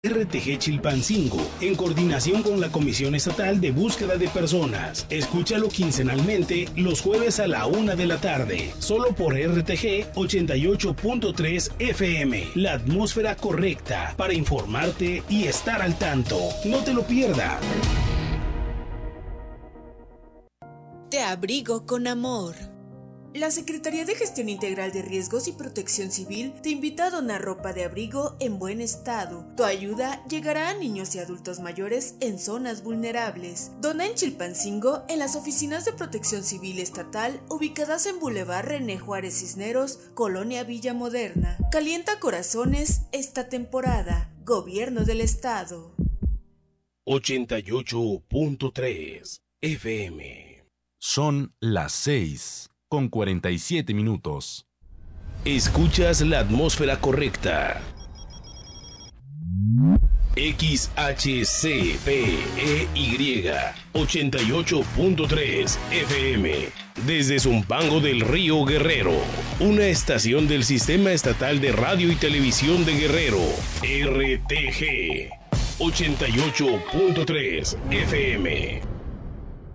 RTG Chilpancingo, en coordinación con la Comisión Estatal de Búsqueda de Personas. Escúchalo quincenalmente los jueves a la 1 de la tarde, solo por RTG 88.3 FM. La atmósfera correcta para informarte y estar al tanto. No te lo pierdas. Te abrigo con amor. La Secretaría de Gestión Integral de Riesgos y Protección Civil te invita a donar ropa de abrigo en buen estado. Tu ayuda llegará a niños y adultos mayores en zonas vulnerables. Dona en Chilpancingo en las oficinas de Protección Civil Estatal ubicadas en Boulevard René Juárez Cisneros, Colonia Villa Moderna. Calienta corazones esta temporada. Gobierno del Estado. 88.3 FM. Son las 6:47. Escuchas la atmósfera correcta. XHCPEY 88.3 FM. Desde Zumpango del Río Guerrero. Una estación del Sistema Estatal de Radio y Televisión de Guerrero. RTG 88.3 FM.